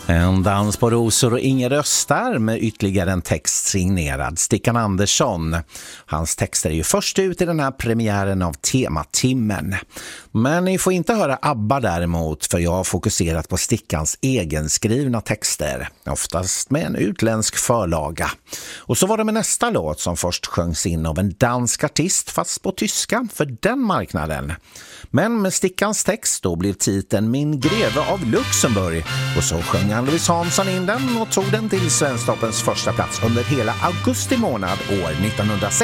En dans på rosor och Inger Röstar med ytterligare en text signerad Stickan Andersson. Hans texter är ju först ut i den här premiären av Tematimmen. Men ni får inte höra ABBA däremot, för jag har fokuserat på Stickans egenskrivna texter, oftast med en utländsk förlaga. Och så var det med nästa låt som först sjöngs in av en dansk artist fast på tyska för den marknaden. Men med Stickans text då blev titeln Min greve av Luxemburg, och så sjöng Ann-Louise Hansson in den och tog den till Svensktoppens första plats under hela augusti månad år 1960.